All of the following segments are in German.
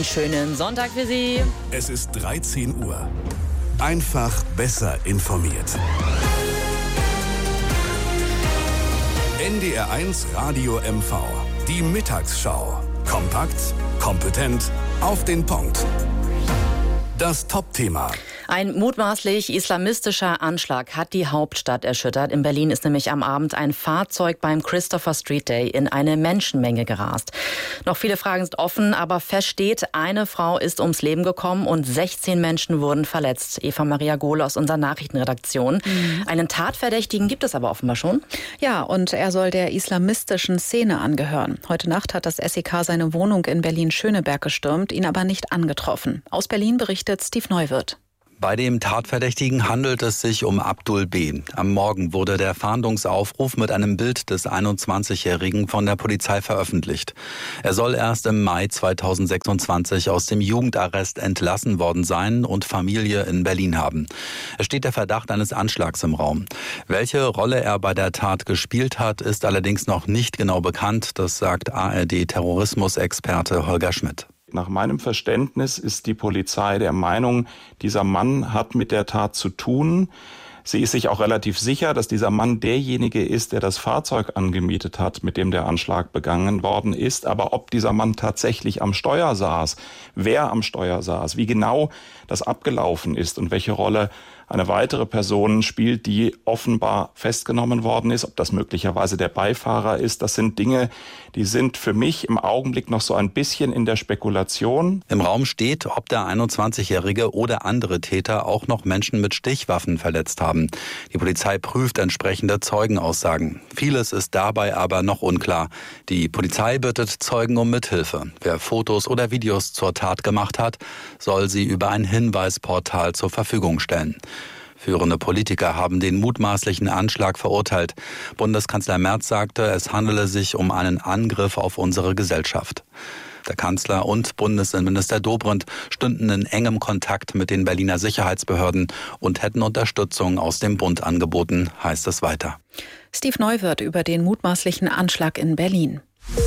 Schönen Sonntag für Sie. Es ist 13 Uhr. Einfach besser informiert. NDR1 Radio MV. Die Mittagsschau. Kompakt, kompetent, auf den Punkt. Das Top-Thema. Ein mutmaßlich islamistischer Anschlag hat die Hauptstadt erschüttert. In Berlin ist nämlich am Abend ein Fahrzeug beim Christopher Street Day in eine Menschenmenge gerast. Noch viele Fragen sind offen, aber fest steht, eine Frau ist ums Leben gekommen und 16 Menschen wurden verletzt. Eva Maria Gohle aus unserer Nachrichtenredaktion. Einen Tatverdächtigen gibt es aber offenbar schon. Ja, und er soll der islamistischen Szene angehören. Heute Nacht hat das SEK seine Wohnung in Berlin-Schöneberg gestürmt, ihn aber nicht angetroffen. Aus Berlin berichtet Steve Neuwirth. Bei dem Tatverdächtigen handelt es sich um Abdul B. Am Morgen wurde der Fahndungsaufruf mit einem Bild des 21-Jährigen von der Polizei veröffentlicht. Er soll erst im Mai 2026 aus dem Jugendarrest entlassen worden sein und Familie in Berlin haben. Es steht der Verdacht eines Anschlags im Raum. Welche Rolle er bei der Tat gespielt hat, ist allerdings noch nicht genau bekannt. Das sagt ARD-Terrorismusexperte Holger Schmidt. Nach meinem Verständnis ist die Polizei der Meinung, dieser Mann hat mit der Tat zu tun. Sie ist sich auch relativ sicher, dass dieser Mann derjenige ist, der das Fahrzeug angemietet hat, mit dem der Anschlag begangen worden ist. Aber ob dieser Mann tatsächlich am Steuer saß, wer am Steuer saß, wie genau das abgelaufen ist und welche Rolle eine weitere Person spielt, die offenbar festgenommen worden ist, ob das möglicherweise der Beifahrer ist, das sind Dinge, die sind für mich im Augenblick noch so ein bisschen in der Spekulation. Im Raum steht, ob der 21-Jährige oder andere Täter auch noch Menschen mit Stichwaffen verletzt haben. Die Polizei prüft entsprechende Zeugenaussagen. Vieles ist dabei aber noch unklar. Die Polizei bittet Zeugen um Mithilfe. Wer Fotos oder Videos zur Tat gemacht hat, soll sie über ein Hinweisportal zur Verfügung stellen. Führende Politiker haben den mutmaßlichen Anschlag verurteilt. Bundeskanzler Merz sagte, es handele sich um einen Angriff auf unsere Gesellschaft. Der Kanzler und Bundesinnenminister Dobrindt stünden in engem Kontakt mit den Berliner Sicherheitsbehörden und hätten Unterstützung aus dem Bund angeboten, heißt es weiter. Steve Neuwirth über den mutmaßlichen Anschlag in Berlin.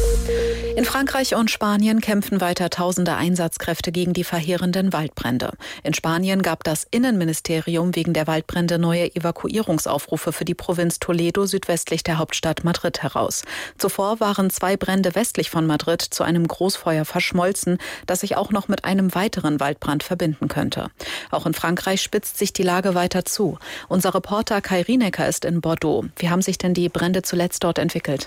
In Frankreich und Spanien kämpfen weiter tausende Einsatzkräfte gegen die verheerenden Waldbrände. In Spanien gab das Innenministerium wegen der Waldbrände neue Evakuierungsaufrufe für die Provinz Toledo südwestlich der Hauptstadt Madrid heraus. Zuvor waren 2 Brände westlich von Madrid zu einem Großfeuer verschmolzen, das sich auch noch mit einem weiteren Waldbrand verbinden könnte. Auch in Frankreich spitzt sich die Lage weiter zu. Unser Reporter Kai Rienecker ist in Bordeaux. Wie haben sich denn die Brände zuletzt dort entwickelt?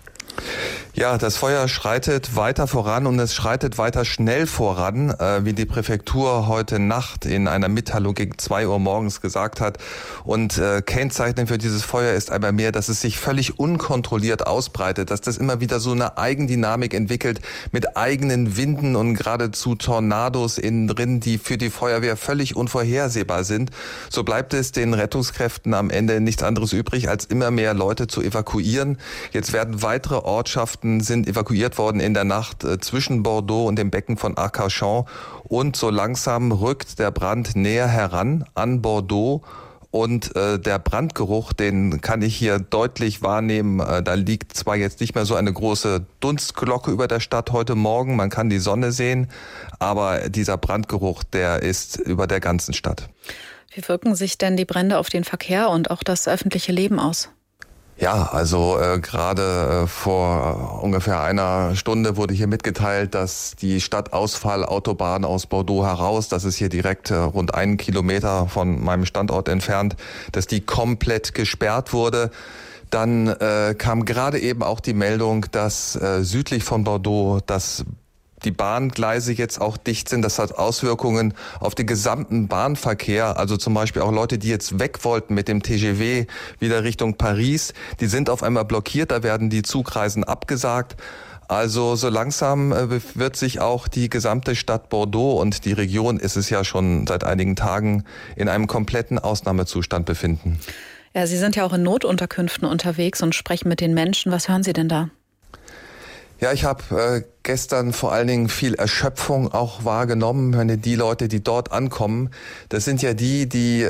Ja, das Feuer schreitet weiter voran und es schreitet weiter schnell voran, wie die Präfektur heute Nacht in einer Mitteilung gegen 2 Uhr morgens gesagt hat. Und kennzeichnend für dieses Feuer ist einmal mehr, dass es sich völlig unkontrolliert ausbreitet, dass das immer wieder so eine Eigendynamik entwickelt mit eigenen Winden und geradezu Tornados innen drin, die für die Feuerwehr völlig unvorhersehbar sind. So bleibt es den Rettungskräften am Ende nichts anderes übrig, als immer mehr Leute zu evakuieren. Jetzt werden weitere Ortschaften sind evakuiert worden in der Nacht zwischen Bordeaux und dem Becken von Arcachon. Und so langsam rückt der Brand näher heran an Bordeaux. Und der Brandgeruch, den kann ich hier deutlich wahrnehmen. Da liegt zwar jetzt nicht mehr so eine große Dunstglocke über der Stadt heute Morgen, man kann die Sonne sehen, aber dieser Brandgeruch, der ist über der ganzen Stadt. Wie wirken sich denn die Brände auf den Verkehr und auch das öffentliche Leben aus? Ja, also gerade vor ungefähr einer Stunde wurde hier mitgeteilt, dass die Stadtausfallautobahn aus Bordeaux heraus, das ist hier direkt rund 1 Kilometer von meinem Standort entfernt, dass die komplett gesperrt wurde. Dann kam gerade eben auch die Meldung, dass südlich von Bordeaux die Bahngleise jetzt auch dicht sind. Das hat Auswirkungen auf den gesamten Bahnverkehr. Also zum Beispiel auch Leute, die jetzt weg wollten mit dem TGV wieder Richtung Paris, die sind auf einmal blockiert. Da werden die Zugreisen abgesagt. Also so langsam wird sich auch die gesamte Stadt Bordeaux und die Region, ist es ja schon seit einigen Tagen, in einem kompletten Ausnahmezustand befinden. Ja, Sie sind ja auch in Notunterkünften unterwegs und sprechen mit den Menschen. Was hören Sie denn da? Ja, ich habe gestern vor allen Dingen viel Erschöpfung auch wahrgenommen. Wenn die Leute, die dort ankommen, das sind ja die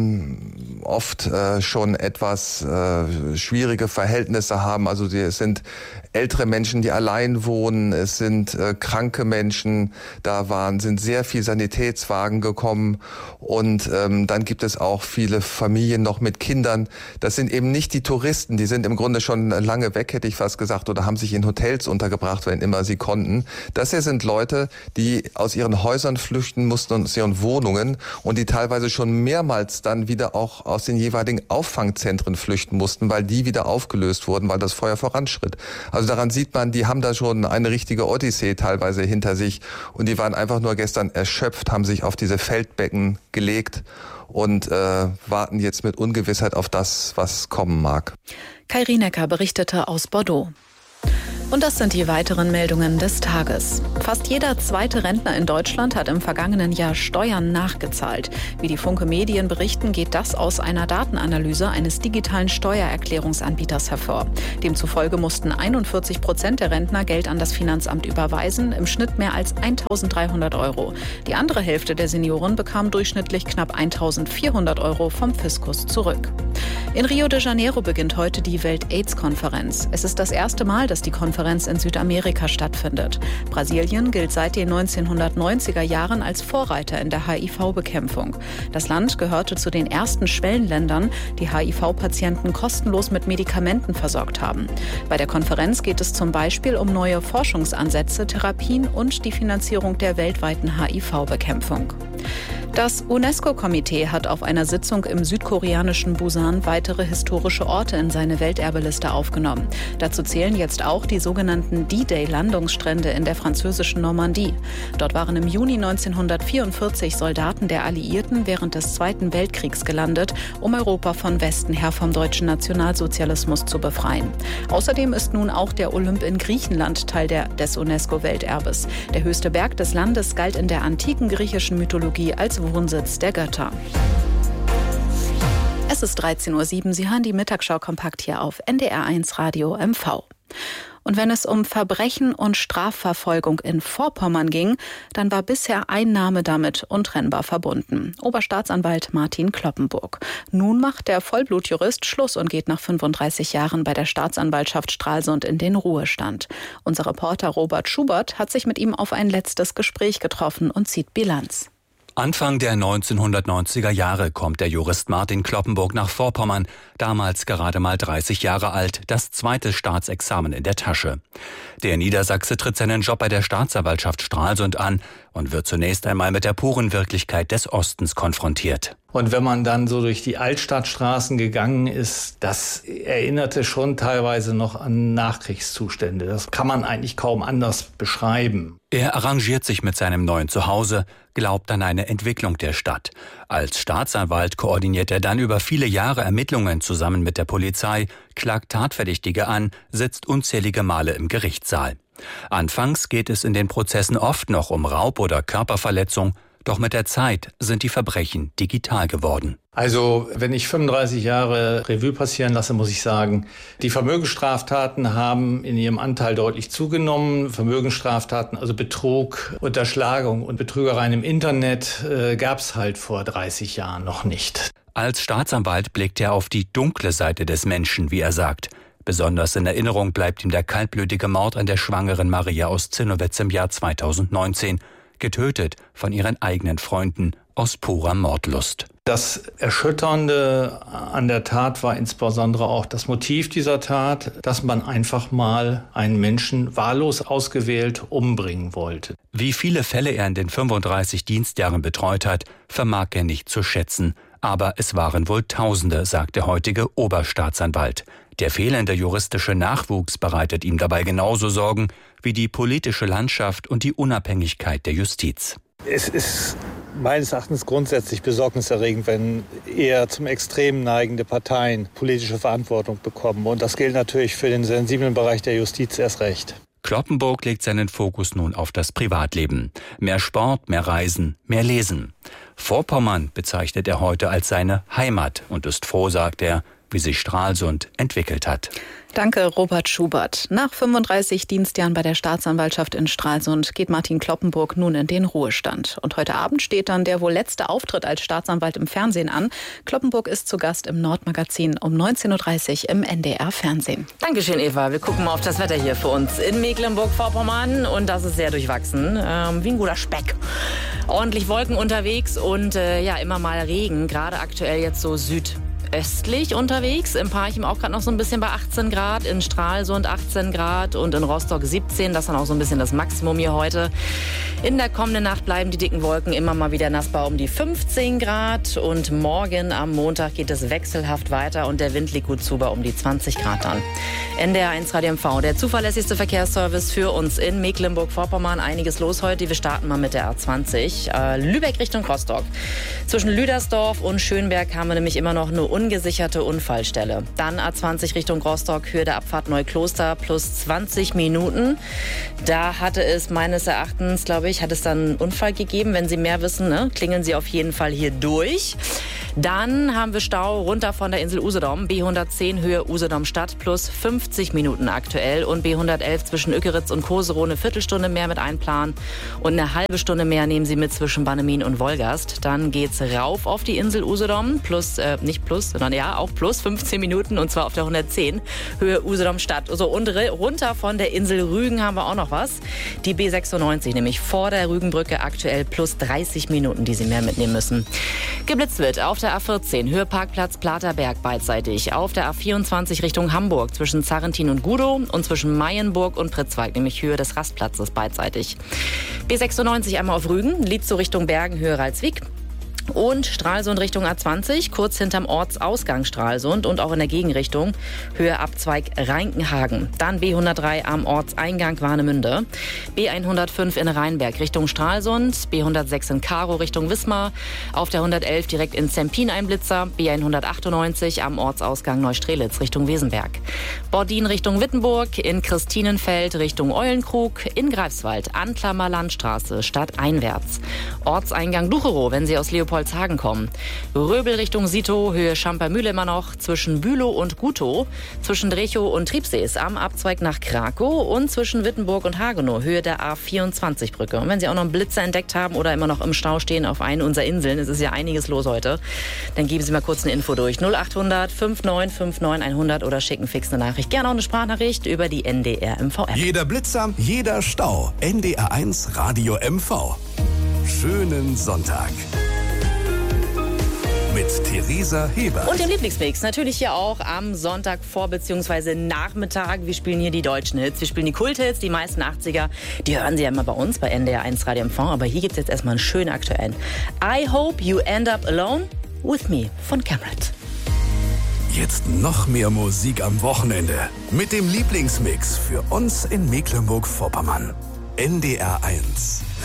oft schon etwas schwierige Verhältnisse haben. Also es sind ältere Menschen, die allein wohnen, es sind kranke Menschen, sind sehr viele Sanitätswagen gekommen und dann gibt es auch viele Familien noch mit Kindern. Das sind eben nicht die Touristen, die sind im Grunde schon lange weg, hätte ich fast gesagt, oder haben sich in Hotels untergebracht, wenn immer sie konnten. Das hier sind Leute, die aus ihren Häusern flüchten mussten, aus ihren Wohnungen und die teilweise schon mehrmals dann wieder auch aus den jeweiligen Auffangzentren flüchten mussten, weil die wieder aufgelöst wurden, weil das Feuer voranschritt. Also daran sieht man, die haben da schon eine richtige Odyssee teilweise hinter sich und die waren einfach nur gestern erschöpft, haben sich auf diese Feldbecken gelegt und warten jetzt mit Ungewissheit auf das, was kommen mag. Kai Rienecker berichtete aus Bordeaux. Und das sind die weiteren Meldungen des Tages. Fast jeder zweite Rentner in Deutschland hat im vergangenen Jahr Steuern nachgezahlt. Wie die Funke Medien berichten, geht das aus einer Datenanalyse eines digitalen Steuererklärungsanbieters hervor. Demzufolge mussten 41% der Rentner Geld an das Finanzamt überweisen, im Schnitt mehr als 1.300 €. Die andere Hälfte der Senioren bekam durchschnittlich knapp 1.400 € vom Fiskus zurück. In Rio de Janeiro beginnt heute die Welt-AIDS-Konferenz. Es ist das erste Mal, dass die Konferenz in Südamerika stattfindet. Brasilien gilt seit den 1990er Jahren als Vorreiter in der HIV-Bekämpfung. Das Land gehörte zu den ersten Schwellenländern, die HIV-Patienten kostenlos mit Medikamenten versorgt haben. Bei der Konferenz geht es zum Beispiel um neue Forschungsansätze, Therapien und die Finanzierung der weltweiten HIV-Bekämpfung. Das UNESCO-Komitee hat auf einer Sitzung im südkoreanischen Busan weitere historische Orte in seine Welterbeliste aufgenommen. Dazu zählen jetzt auch die sogenannten D-Day-Landungsstrände in der französischen Normandie. Dort waren im Juni 1944 Soldaten der Alliierten während des Zweiten Weltkriegs gelandet, um Europa von Westen her vom deutschen Nationalsozialismus zu befreien. Außerdem ist nun auch der Olymp in Griechenland Teil des UNESCO-Welterbes. Der höchste Berg des Landes galt in der antiken griechischen Mythologie als Wohnsitz der Götter. Es ist 13:07 Uhr. Sie hören die Mittagsschau kompakt hier auf NDR1 Radio MV. Und wenn es um Verbrechen und Strafverfolgung in Vorpommern ging, dann war bisher ein Name damit untrennbar verbunden. Oberstaatsanwalt Martin Kloppenburg. Nun macht der Vollblutjurist Schluss und geht nach 35 Jahren bei der Staatsanwaltschaft Stralsund in den Ruhestand. Unser Reporter Robert Schubert hat sich mit ihm auf ein letztes Gespräch getroffen und zieht Bilanz. Anfang der 1990er Jahre kommt der Jurist Martin Kloppenburg nach Vorpommern, damals gerade mal 30 Jahre alt, das zweite Staatsexamen in der Tasche. Der Niedersachse tritt seinen Job bei der Staatsanwaltschaft Stralsund an und wird zunächst einmal mit der puren Wirklichkeit des Ostens konfrontiert. Und wenn man dann so durch die Altstadtstraßen gegangen ist, das erinnerte schon teilweise noch an Nachkriegszustände. Das kann man eigentlich kaum anders beschreiben. Er arrangiert sich mit seinem neuen Zuhause, glaubt an eine Entwicklung der Stadt. Als Staatsanwalt koordiniert er dann über viele Jahre Ermittlungen zusammen mit der Polizei, klagt Tatverdächtige an, sitzt unzählige Male im Gerichtssaal. Anfangs geht es in den Prozessen oft noch um Raub oder Körperverletzung, doch mit der Zeit sind die Verbrechen digital geworden. Also, wenn ich 35 Jahre Revue passieren lasse, muss ich sagen, die Vermögensstraftaten haben in ihrem Anteil deutlich zugenommen. Vermögensstraftaten, also Betrug, Unterschlagung und Betrügereien im Internet, gab es halt vor 30 Jahren noch nicht. Als Staatsanwalt blickt er auf die dunkle Seite des Menschen, wie er sagt. Besonders in Erinnerung bleibt ihm der kaltblütige Mord an der schwangeren Maria aus Zinnowitz im Jahr 2019. Getötet von ihren eigenen Freunden aus purer Mordlust. Das Erschütternde an der Tat war insbesondere auch das Motiv dieser Tat, dass man einfach mal einen Menschen wahllos ausgewählt umbringen wollte. Wie viele Fälle er in den 35 Dienstjahren betreut hat, vermag er nicht zu schätzen. Aber es waren wohl Tausende, sagt der heutige Oberstaatsanwalt. Der fehlende juristische Nachwuchs bereitet ihm dabei genauso Sorgen wie die politische Landschaft und die Unabhängigkeit der Justiz. Es ist meines Erachtens grundsätzlich besorgniserregend, wenn eher zum Extrem neigende Parteien politische Verantwortung bekommen. Und das gilt natürlich für den sensiblen Bereich der Justiz erst recht. Kloppenburg legt seinen Fokus nun auf das Privatleben. Mehr Sport, mehr Reisen, mehr Lesen. Vorpommern bezeichnet er heute als seine Heimat und ist froh, sagt er, wie sich Stralsund entwickelt hat. Danke, Robert Schubert. Nach 35 Dienstjahren bei der Staatsanwaltschaft in Stralsund geht Martin Kloppenburg nun in den Ruhestand. Und heute Abend steht dann der wohl letzte Auftritt als Staatsanwalt im Fernsehen an. Kloppenburg ist zu Gast im Nordmagazin um 19.30 Uhr im NDR-Fernsehen. Dankeschön, Eva. Wir gucken mal auf das Wetter hier für uns in Mecklenburg-Vorpommern. Und das ist sehr durchwachsen, wie ein guter Speck. Ordentlich Wolken unterwegs und immer mal Regen. Gerade aktuell jetzt so südöstlich unterwegs. Im Parchim auch gerade noch so ein bisschen bei 18 Grad, in Stralsund 18 Grad und in Rostock 17. Das ist dann auch so ein bisschen das Maximum hier heute. In der kommenden Nacht bleiben die dicken Wolken immer mal wieder nassbar um die 15 Grad. Und morgen am Montag geht es wechselhaft weiter und der Wind liegt gut zu bei um die 20 Grad dann. NDR1 Radio MV, der zuverlässigste Verkehrsservice für uns in Mecklenburg-Vorpommern. Einiges los heute. Wir starten mal mit der A20. Lübeck Richtung Rostock. Zwischen Lüdersdorf und Schönberg haben wir nämlich immer noch eine ungesicherte Unfallstelle. Dann A20 Richtung Rostock, Höhe der Abfahrt Neukloster, plus 20 Minuten. Da hatte es meines Erachtens, hat es dann einen Unfall gegeben. Wenn Sie mehr wissen, klingeln Sie auf jeden Fall hier durch. Dann haben wir Stau runter von der Insel Usedom, B110 Höhe Usedom Stadt, plus 50 Minuten aktuell. Und B111 zwischen Ückeritz und Koserow eine Viertelstunde mehr mit einplanen. Und eine halbe Stunde mehr nehmen Sie mit zwischen Bannemin und Wolgast. Dann geht's rauf auf die Insel Usedom, auch plus 15 Minuten, und zwar auf der 110 Höhe Usedom Stadt. So, und runter von der Insel Rügen haben wir auch noch was. Die B96, nämlich vor der Rügenbrücke, aktuell plus 30 Minuten, die Sie mehr mitnehmen müssen. Geblitzt wird auf der A14 Höhe Parkplatz Platerberg beidseitig. Auf der A24 Richtung Hamburg zwischen Zarrentin und Gudow und zwischen Mayenburg und Pritzwalk, nämlich Höhe des Rastplatzes beidseitig. B96 einmal auf Rügen, liegt so Richtung Bergen, Höhe Ralswiek. Und Stralsund Richtung A20, kurz hinterm Ortsausgang Stralsund und auch in der Gegenrichtung, Höhe Abzweig Reinkenhagen. Dann B103 am Ortseingang Warnemünde, B105 in Rheinberg Richtung Stralsund, B106 in Karow Richtung Wismar, auf der 111 direkt in Zempin ein Blitzer, B198 am Ortsausgang Neustrelitz Richtung Wesenberg. Bordin Richtung Wittenburg, in Christinenfeld Richtung Eulenkrug, in Greifswald Antlamer Landstraße stadteinwärts. Ortseingang Ducherow, wenn Sie aus Leopoldhagen kommen. Röbel Richtung Sito, Höhe Schampermühle immer noch, zwischen Bülow und Gutow, zwischen Drechow und Triebsees am Abzweig nach Krakow und zwischen Wittenburg und Hagenow, Höhe der A24-Brücke. Und wenn Sie auch noch einen Blitzer entdeckt haben oder immer noch im Stau stehen auf einen unserer Inseln, es ist ja einiges los heute, dann geben Sie mal kurz eine Info durch. 0800 5959 100 oder schicken fix eine Nachricht. Gerne auch eine Sprachnachricht über die NDR MV-App. Jeder Blitzer, jeder Stau. NDR1 Radio MV. Schönen Sonntag. Mit Theresa Heber. Und dem Lieblingsmix natürlich hier auch am Sonntag vor bzw. Nachmittag. Wir spielen hier die deutschen Hits, wir spielen die Kulthits, die meisten 80er. Die hören Sie ja immer bei uns bei NDR1 Radio MV. Aber hier gibt es jetzt erstmal einen schönen aktuellen. I Hope You End Up Alone With Me von Cameron. Jetzt noch mehr Musik am Wochenende. Mit dem Lieblingsmix für uns in Mecklenburg-Vorpommern. NDR1